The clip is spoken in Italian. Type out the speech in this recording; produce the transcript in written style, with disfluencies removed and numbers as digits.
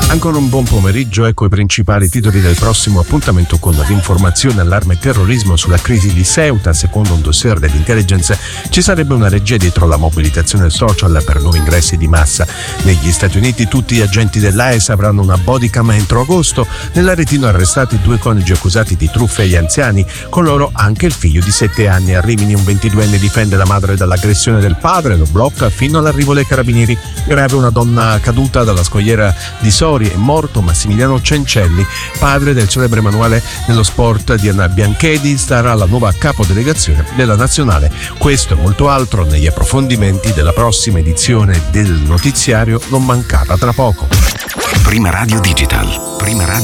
Ancora un buon pomeriggio, ecco i principali titoli del prossimo appuntamento con l'informazione, allarme e terrorismo sulla crisi di Ceuta. Secondo un dossier dell'intelligence ci sarebbe una regia dietro la mobilitazione social per nuovi ingressi di massa. Negli Stati Uniti tutti gli agenti dell'AES avranno una bodycam entro agosto. Nell'Aretino arrestati 2 coniugi accusati di truffe agli anziani, con loro anche il figlio di 7 anni. A Rimini un 22enne difende la madre dall'aggressione del padre, lo blocca fino all'arrivo dei carabinieri. Grave una donna caduta dalla scogliera di Sori. È morto Massimiliano Cencelli, padre del celebre manuale nello sport di Anna Bianchedi, sarà la nuova capodelegazione della nazionale. Questo e molto altro negli approfondimenti della prossima edizione del notiziario. Non mancata tra poco. Prima Radio Digital.